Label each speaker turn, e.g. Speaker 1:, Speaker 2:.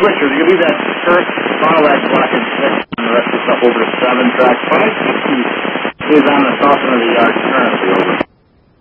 Speaker 1: switchers. You can leave that first bottle that block in 6 and the rest of the stuff over to 7. Track 560 is on the south end of the yard.